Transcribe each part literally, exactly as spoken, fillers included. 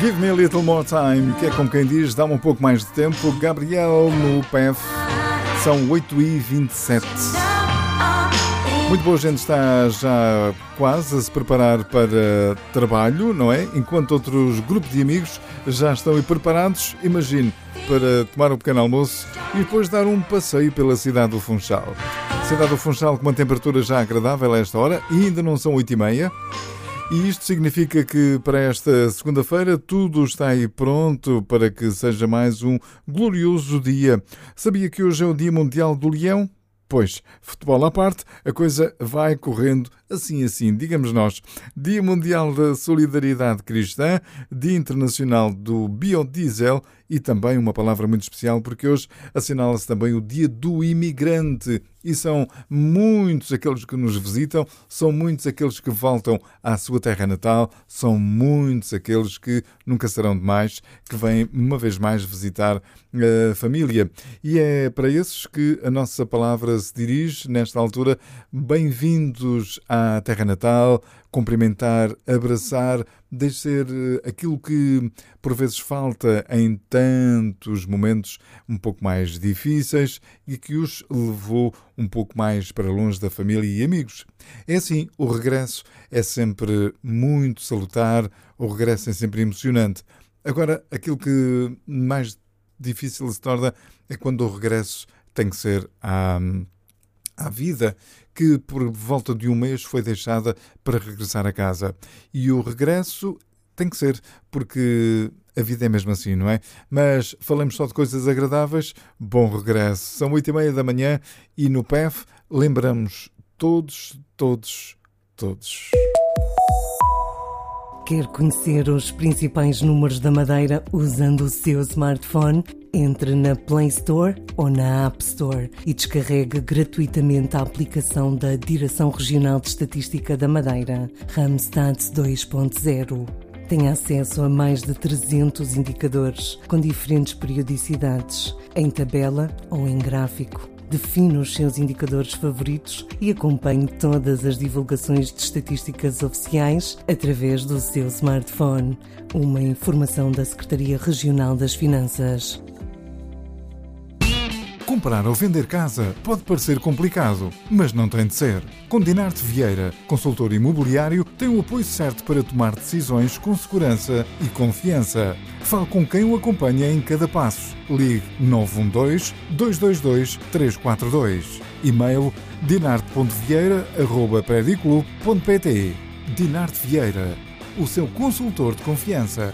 Give Me a Little More Time, que é como quem diz, dá-me um pouco mais de tempo. Gabriel no P E F, são oito e vinte e sete. Muito boa gente está já quase a se preparar para trabalho, não é? Enquanto outros grupos de amigos já estão aí preparados, imagine, para tomar um pequeno almoço e depois dar um passeio pela cidade do Funchal. Cidade do Funchal com uma temperatura já agradável a esta hora e ainda não são oito e meia. E isto significa que para esta segunda-feira tudo está aí pronto para que seja mais um glorioso dia. Sabia que hoje é o Dia Mundial do Leão? Pois, futebol à parte, a coisa vai correndo assim assim, digamos nós. Dia Mundial da Solidariedade Cristã, Dia Internacional do Biodiesel e também uma palavra muito especial porque hoje assinala-se também o Dia do Imigrante. E são muitos aqueles que nos visitam, são muitos aqueles que voltam à sua terra natal, são muitos aqueles que nunca serão demais, que vêm uma vez mais visitar a família. E é para esses que a nossa palavra se dirige nesta altura. Bem-vindos à terra natal, cumprimentar, abraçar, deixe ser aquilo que por vezes falta em tantos momentos um pouco mais difíceis e que os levou um pouco mais para longe da família e amigos. É assim, o regresso é sempre muito salutar, o regresso é sempre emocionante. Agora, aquilo que mais difícil se torna é quando o regresso tem que ser à, à vida, que por volta de um mês foi deixada para regressar a casa. E o regresso tem que ser, porque a vida é mesmo assim, não é? Mas falamos só de coisas agradáveis. Bom regresso. São oito e meia da manhã e no P E F lembramos todos, todos, todos. Quer conhecer os principais números da Madeira usando o seu smartphone? Entre na Play Store ou na App Store e descarregue gratuitamente a aplicação da Direção Regional de Estatística da Madeira, Randstad dois ponto zero. Tem acesso a mais de trezentos indicadores com diferentes periodicidades, em tabela ou em gráfico. Define os seus indicadores favoritos e acompanhe todas as divulgações de estatísticas oficiais através do seu smartphone. Uma informação da Secretaria Regional das Finanças. Comprar ou vender casa pode parecer complicado, mas não tem de ser. Com Dinarte Vieira, consultor imobiliário, tem o apoio certo para tomar decisões com segurança e confiança. Fale com quem o acompanha em cada passo. Ligue nove um dois, dois dois dois, três quatro dois. E-mail dinarte ponto vieira arroba prediclub ponto pt. Dinarte Vieira, o seu consultor de confiança.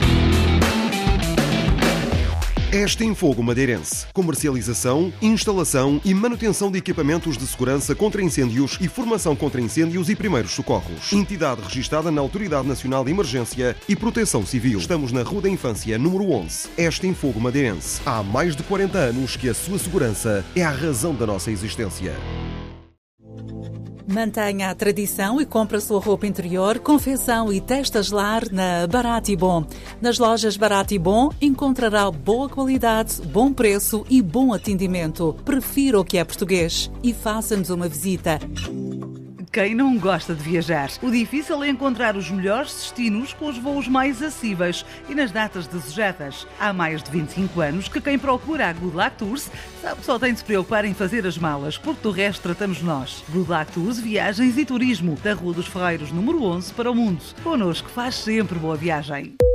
Esta em Fogo Madeirense. Comercialização, instalação e manutenção de equipamentos de segurança contra incêndios e formação contra incêndios e primeiros socorros. Entidade registada na Autoridade Nacional de Emergência e Proteção Civil. Estamos na Rua da Infância, número onze. Esta em Fogo Madeirense. Há mais de quarenta anos que a sua segurança é a razão da nossa existência. Mantenha a tradição e compre a sua roupa interior, confecção e testas lar na Barato e Bom. Nas lojas Barato e Bom encontrará boa qualidade, bom preço e bom atendimento. Prefira o que é português e faça-nos uma visita. Quem não gosta de viajar? O difícil é encontrar os melhores destinos com os voos mais acessíveis e nas datas desejadas. Há mais de vinte e cinco anos que quem procura a Good Luck Tours sabe que só tem de se preocupar em fazer as malas, porque do resto tratamos nós. Good Luck Tours, viagens e turismo, da Rua dos Ferreiros, número onze, para o mundo. Connosco faz sempre boa viagem.